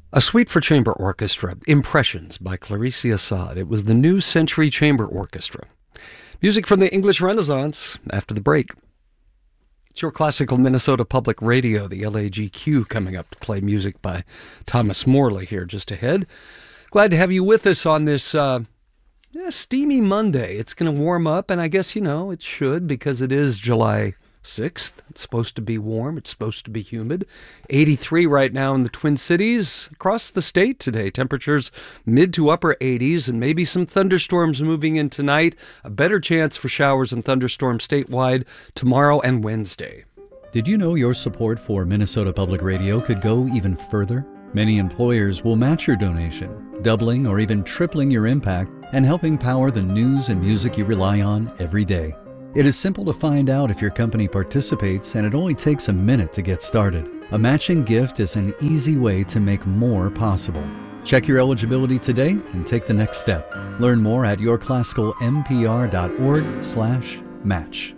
A Suite for Chamber Orchestra, Impressions by Clarice Assad. It was the New Century Chamber Orchestra. Music from the English Renaissance after the break. It's your classical Minnesota Public Radio, the LAGQ, coming up to play music by Thomas Morley here just ahead. Glad to have you with us on this steamy Monday. It's going to warm up, and I guess, it should because it is July 6th. It's supposed to be warm. It's supposed to be humid. 83 right now in the Twin Cities. Across the state today, temperatures mid to upper 80s and maybe some thunderstorms moving in tonight. A better chance for showers and thunderstorms statewide tomorrow and Wednesday. Did you know your support for Minnesota Public Radio could go even further? Many employers will match your donation, doubling or even tripling your impact and helping power the news and music you rely on every day. It is simple to find out if your company participates, and it only takes a minute to get started. A matching gift is an easy way to make more possible. Check your eligibility today and take the next step. Learn more at yourclassicalmpr.org/match.